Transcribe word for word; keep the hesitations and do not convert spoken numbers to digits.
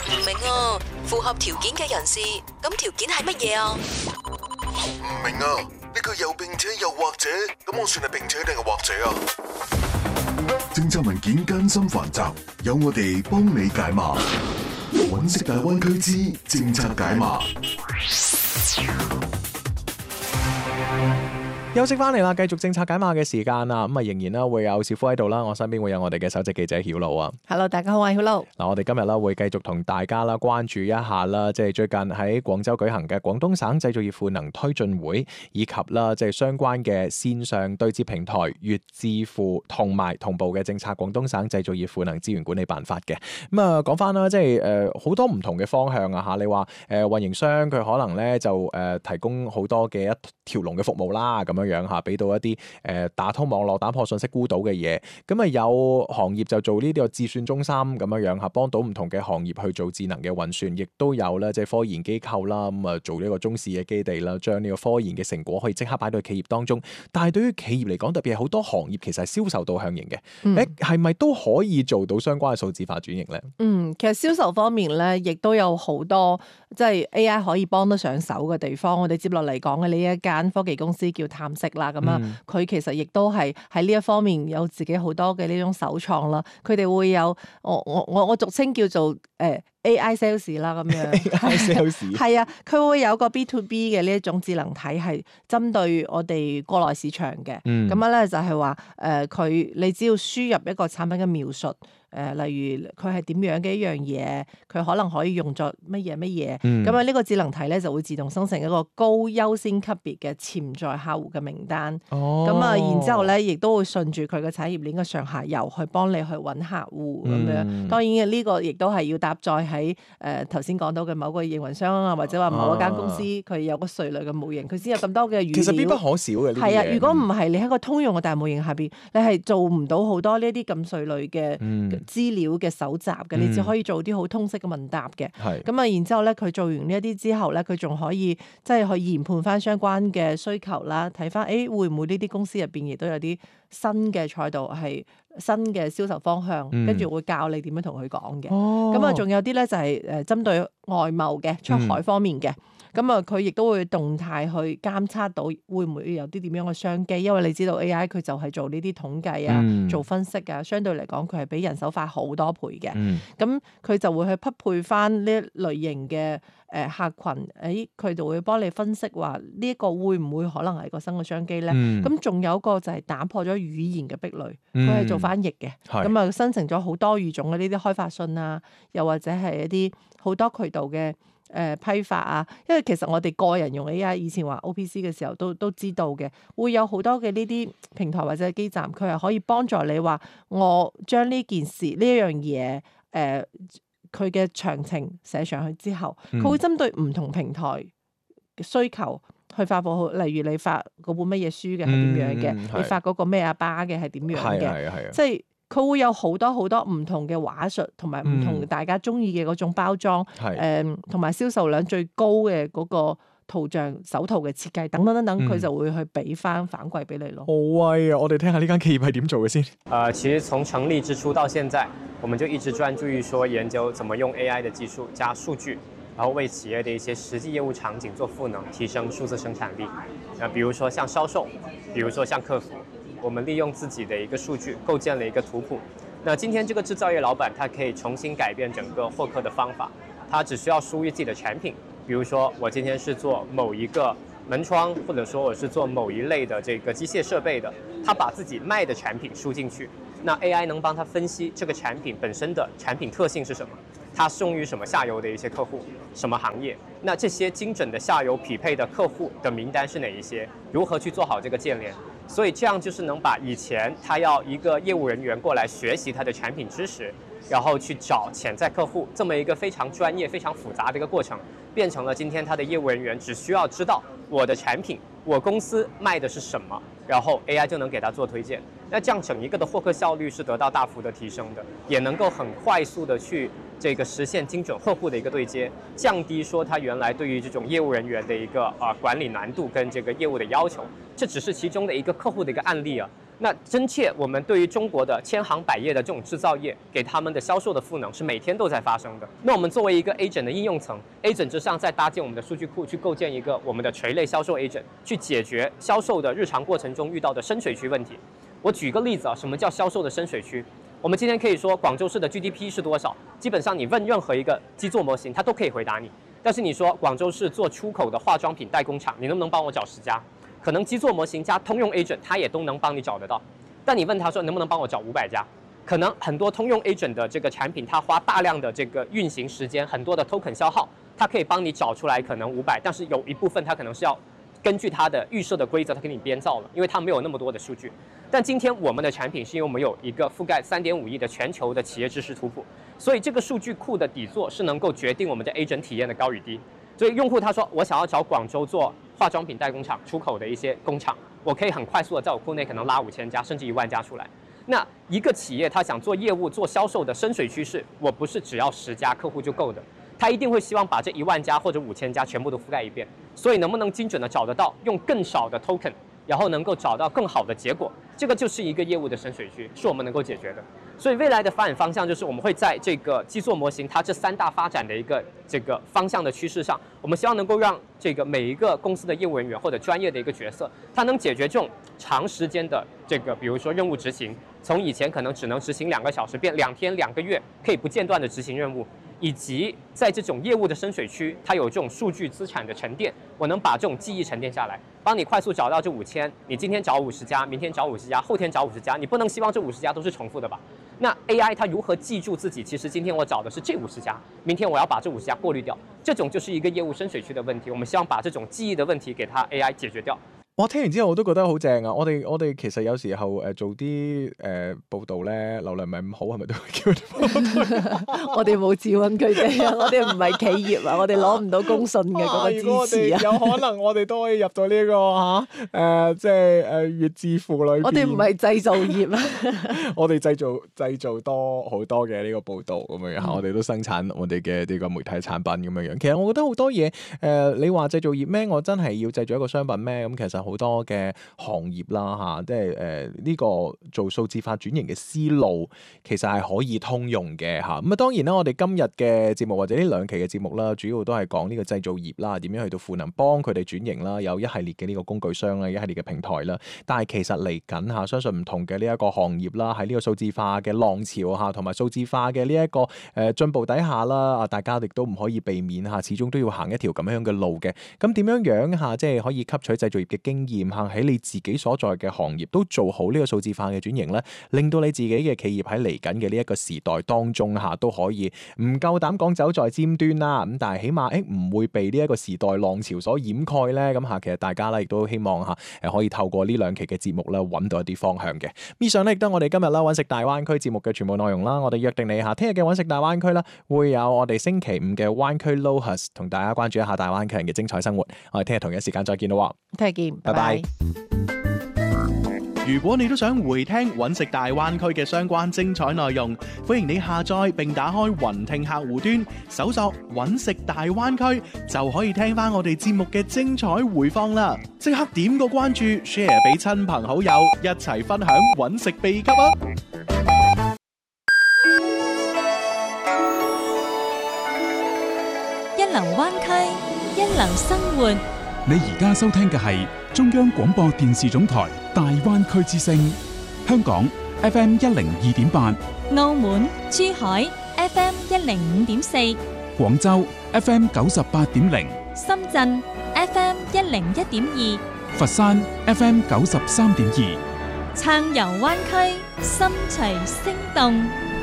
唔明啊，符合條件嘅人士，咁條件係乜嘢啊？ 唔明啊，呢個又並且又或者，咁我算係並且定係或者啊？政策文件艱辛繁雜，有我哋幫你解碼。揾食大灣區之政策解碼。 休息翻嚟啦，繼續政策解碼嘅時間啦，咁啊仍然啦會有小夫喺度啦，我身邊會有我哋嘅首席記者曉露啊。 Hello， 大家好，我係曉露。 嗱，我哋今日啦會繼續同大家啦關注一下啦，即係最近喺廣州舉行嘅廣東省製造業賦能推進會，以及啦即係相關嘅線上對接平台粵智庫同埋同步嘅政策廣東省製造業賦能資源管理辦法嘅。咁啊講翻啦，即係誒好多唔同嘅方向啊嚇，你話誒運營商佢可能咧就誒提供好多嘅一條龍嘅服務啦，咁樣樣嚇，俾到一啲誒打通網絡、打破信息孤島嘅嘢。咁啊有行業就做呢啲個智算中心咁樣樣嚇，幫到唔同嘅行業去做智能嘅運算，亦都有咧即係科研機構啦，咁啊做呢個中試嘅基地啦，將呢個科研嘅成果可以即刻擺到企業當中。但係對於企業嚟講，特別係好多行業其實係銷售導向型嘅，誒係咪都可以做到相關嘅數字化轉型咧？嗯， 其實銷售方面咧，亦都有好多即係 A I 可以幫得上手嘅地方。我哋接落嚟講嘅呢一間科技公司叫探色啦，咁啊佢其實亦都係喺呢一方面有自己好多嘅呢種首創啦。佢哋會有我我我我俗稱叫做誒、呃、A I sales 啦，咁樣 A I sales 係啊，佢會有個 B to B 嘅呢一種智能體係針對我哋國內市場嘅。咁樣咧就係話誒佢你只要輸入一個產品嘅描述。誒、呃，例如佢係點樣嘅一樣嘢，佢可能可以用作乜嘢乜嘢，咁啊呢個智能體咧就會自動生成一個高優先級別嘅潛在客戶嘅名單。哦，咁啊，然之後咧亦都會順住佢嘅產業鏈嘅上下游去幫你去揾客戶咁、嗯、樣。當然呢個亦都係要搭載喺誒頭先講到嘅某個營運商啊，或者話某一間公司佢、啊、有個稅率嘅模型，佢先有咁多嘅語料。 其實必不可少嘅呢啲嘢。係啊， 如果唔係你喺個通用嘅大模型下邊，你係做唔到好多呢啲咁稅率嘅。嗯資料嘅搜集嘅，你只可以做啲好通識嘅問答嘅。係咁啊，然之後咧，佢做完呢一啲之後咧，佢仲可以即係去研判翻相關嘅需求啦，睇翻誒會唔會呢啲公司入邊亦都有啲新嘅賽道係新嘅銷售方向，跟住、嗯、會教你點樣同佢講嘅。咁啊、哦，仲有啲咧就係誒針對外貿嘅出海方面嘅。咁啊，佢亦都會動態去監測到會唔會有啲點樣嘅商機，因為你知道 A I 佢就係做呢啲統計啊、嗯、做分析啊，相對嚟講佢係比人手快好多倍嘅。咁佢、嗯、就會去匹配翻呢一類型嘅誒客群，誒佢就會幫你分析話呢一個會唔會可能係個新嘅商機咧？咁仲、嗯、有一個就係打破咗語言嘅壁壘，佢係、嗯、做翻譯嘅，咁啊是生成咗好多語種嘅呢啲開發信啊，又或者係一啲好多渠道嘅。誒、呃、批發啊，因為其實我哋個人用 A I 以前話 O P C 嘅時候都都知道嘅，會有好多嘅呢啲平台或者基站，佢係可以幫助你話我將呢件事呢一樣嘢誒佢嘅詳情寫上去之後，佢、嗯、會針對唔同平台嘅需求去發佈好，例如你發嗰本乜嘢書嘅係點樣嘅，嗯、你發嗰個咩阿巴嘅係點樣嘅，即係。佢會有好多好多唔同嘅話術，同埋唔同大家中意嘅嗰種包裝，誒同埋銷售量最高嘅嗰個圖像手圖嘅設計等等等等，佢、嗯、就會去俾翻反饋俾你咯。好威啊！我哋聽下呢間企業係點做嘅先。 呃，其實從成立之初到現在，我們就一直專注於說研究怎麼用 A I 的技術加數據，然後為企業的一些實際業務場景做賦能，提升數字生產力。啊，比如說像銷售，比如說像客服。我們利用自己的一個數據構建了一個圖譜。那今天這個製造業老闆，他可以重新改變整個獲客的方法。他只需要輸入自己的產品，比如說我今天是做某一個門窗，或者說我是做某一類的這個機械設備的。他把自己賣的產品輸進去，那 A I 能幫他分析這個產品本身的產品特性是什麼，它適用於什麼下游的一些客戶，什麼行業。那這些精準的下游匹配的客戶的名單是哪一些？如何去做好這個建聯？所以這樣就是能把以前他要一個業務人員過來學習他的產品知識，然後去找潛在客戶，這麼一個非常專業、非常複雜的一個過程，變成了今天他的業務人員只需要知道我的產品，我公司賣的是什麼，然後 A I 就能給他做推薦。那這樣整一個的獲客效率是得到大幅的提升的，也能夠很快速的去這個實現精準客戶的一個對接，降低說他原來對於這種業務人員的一個啊、呃、管理難度跟這個業務的要求。這只是其中的一個客戶的一個案例啊。 那真切我们对于中国的千行百业的这种制造业，给他们的销售的赋能是每天都在发生的。那我们作为一个 agent 的应用层 ，agent 之上再搭建我们的数据库，去构建一个我们的垂类销售 agent， 去解决销售的日常过程中遇到的深水区问题。我举个例子啊，什么叫销售的深水区？我们今天可以说广州市的 G D P 是多少，基本上你问任何一个基座模型，它都可以回答你。但是你说广州市做出口的化妆品代工厂，你能不能帮我找十家？可能基座模型加通用 agent， 它也都能帮你找得到。但你问他说能不能帮我找五百家？可能很多通用 agent 的这个产品，它花大量的这个运行时间，很多的 token 消耗，它可以帮你找出来可能五百，但是有一部分它可能是要根据它的预设的规则，它给你编造了，因为它没有那么多的数据。但今天我们的产品是因为我们有一个覆盖三点五亿的全球的企业知识图谱，所以这个数据库的底座是能够决定我们的 agent 体验的高与低。所以用户他说我想要找广州做化妆品代工厂出口的一些工厂，我可以很快速的在我库内可能拉五千家甚至一万家出来。那一个企业他想做业务做销售的深水趋势，我不是只要十家客户就够的，他一定会希望把这一万家或者五千家全部都覆盖一遍。所以能不能精准的找得到，用更少的 token， 然后能够找到更好的结果，这个就是一个业务的深水区，是我们能够解决的。所以未来的发展方向就是我们会在这个基座模型它这三大发展的一个这个方向的趋势上，我们希望能够让这个每一个公司的业务人员或者专业的一个角色，它能解决这种长时间的这个比如说任务执行，从以前可能只能执行两个小时变两天两个月可以不间断的执行任务，以及在这种业务的深水区，它有这种数据资产的沉淀，我能把这种记忆沉淀下来，帮你快速找到这五千，你今天找五十家，明天找五十家，后天找五十家，你不能希望这五十家都是重复的吧？那 A I 它如何记住自己？其实今天我找的是这五十家，明天我要把这五十家过滤掉，这种就是一个业务深水区的问题。我们希望把这种記憶的問題給它 A I 解決掉。 我聽完之後我都覺得好正啊！我哋我哋其實有時候誒、呃、做啲誒、呃、報道咧，流量唔係咁好，係咪都會叫佢哋？ 我哋冇指揾佢哋啊！我哋唔係企業啊！我哋攞唔到公信嘅嗰個支持啊！ 有可能我哋都可以入到呢、這個嚇誒，即係誒粵智庫裏邊。 我哋唔係製造業啊！ 我哋製造製造多好多嘅呢個報導咁樣樣，嗯、我哋都生產我哋嘅呢個媒體產品咁樣樣。其實我覺得好多嘢誒、呃，你話製造業咩？我真係要製造一個商品咩？咁其實好多嘅行業啦嚇，即係誒呢個做數字化轉型嘅思路，其實係可以通用嘅嚇。咁啊當然啦，我哋今日嘅節目或者呢兩期嘅節目啦，主要都係講呢個製造業啦，點樣去到賦能幫佢哋轉型啦，有一系列嘅呢個工具箱啦，一系列嘅平台啦。但係其實嚟緊嚇，相信唔同嘅呢一個行業啦，喺呢個數字化嘅浪潮嚇，同埋數字化嘅呢一個誒進步底下啦，啊大家亦都唔可以避免嚇，始終都要行一條咁樣嘅路嘅。咁點樣樣嚇，即係可以吸取製造業嘅經驗。喺你自己所在嘅行業都做好呢個數字化嘅轉型咧，令到你自己嘅企業喺嚟緊嘅呢一個時代當中嚇都可以唔夠膽講走在尖端啦，咁但係起碼誒唔會被呢一個時代浪潮所掩蓋咧。咁嚇其實大家咧亦都希望嚇誒可以透過呢兩期嘅節目咧揾到一啲方向嘅。以上咧亦都我哋今日啦揾食大灣區節目嘅全部內容啦。我哋約定你下聽日嘅揾食大灣區啦，會有我哋星期五嘅灣區 Lohas 同大家關注一下大灣區人嘅精彩生活。我哋聽日同一時間再見咯。 聽日見，拜拜。 如果你都想回聽揾食大灣區嘅相關精彩內容，歡迎你下載並打開雲聽客戶端，搜索揾食大灣區，就可以聽翻我哋節目嘅精彩回放啦！即刻點個關注 ，share 俾親朋好友，一齊分享揾食秘笈啊！ 一流灣區，一流生活。 你而家收聽嘅係中央廣播電視總台大灣區之聲，香港 F M 一零二點八， 澳門、珠海 F M 一零五點四， 廣州 F M 九十八點零， 深圳 F M 一零一點二， 佛山 F M 九十三點二， 撐遊灣區，心隨聲動。